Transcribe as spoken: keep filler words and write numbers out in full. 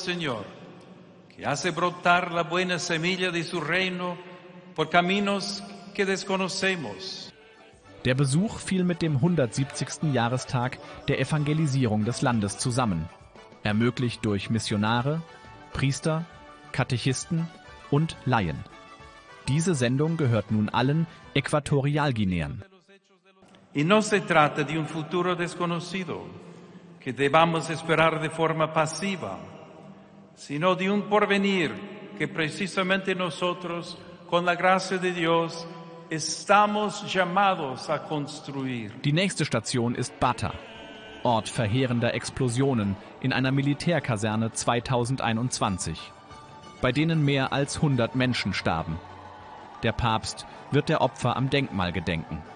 Señor, que hace brotar la buena semilla de su reino por caminos que desconocemos. Der Besuch fiel mit dem hundertsiebzigsten Jahrestag der Evangelisierung des Landes zusammen, ermöglicht durch Missionare, Priester, Katechisten und Laien. Diese Sendung gehört nun allen Äquatorialguineern. Y no se trata de un futuro desconocido que debamos esperar de forma pasiva, sino de un porvenir que precisamente nosotros, con la gracia de Dios, estamos llamados a construir. Die nächste Station ist Bata, Ort verheerender Explosionen in einer Militärkaserne zweitausendeinundzwanzig, bei denen mehr als hundert Menschen starben. Der Papst wird der Opfer am Denkmal gedenken.